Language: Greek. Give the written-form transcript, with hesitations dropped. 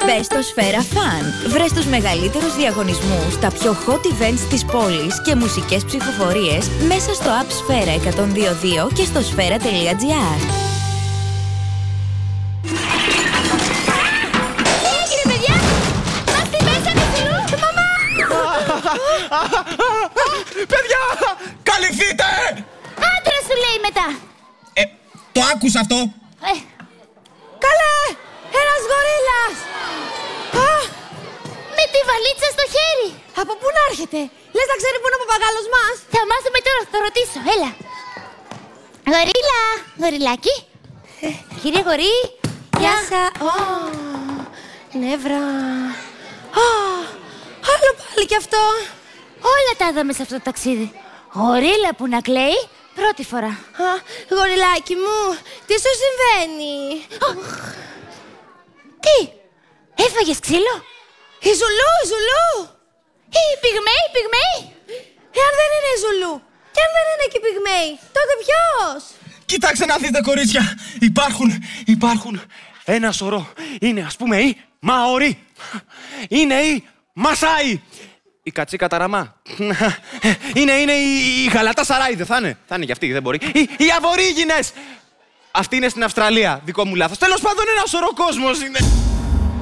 Μπες στο Σφαίρα Fun. Βρες τους μεγαλύτερους διαγωνισμούς, τα πιο hot events της πόλης και μουσικές ψηφοφορίες μέσα στο app Σφαίρα 102.2 και στο sfera.gr. Παιδιά! Καλυφθείτε! Άντρα σου λέει μετά. Το άκουσα αυτό. Καλέ! Ένας γορίλας! Με τη βαλίτσα στο χέρι. Από πού να έρχεται? Λες να ξέρει πού είναι ο παπαγάλος μας? Θα μάθουμε τώρα, θα το ρωτήσω. Έλα. Γορίλα! Γοριλάκι. Κύριε Γορί. Γεια σας. Νεύρα. Άλλο πάλι κι αυτό. Όλα τα είδαμε σε αυτό το ταξίδι. Γορίλα που να κλαίει, πρώτη φορά. Γοριλάκι μου, τι σου συμβαίνει? Τι, έφαγες ξύλο? Η Ζουλού, η Ζουλού. Οι πυγμαίοι. Εάν δεν είναι η Ζουλού και αν δεν είναι και οι πυγμαίοι, τότε ποιος? Κοιτάξτε να δείτε, κορίτσια. Υπάρχουν ένα σωρό. Είναι, ας πούμε, οι Μαορί. Είναι οι Μασάι. Η Κατσίκα Ταραμά. Είναι η Γαλατά Σαράι, δεν θα είναι? Θα είναι κι αυτή, δεν μπορεί. Οι Αβορίγινες. Αυτή είναι στην Αυστραλία, δικό μου λάθος. Τέλος πάντων, ένα σωρό κόσμος είναι.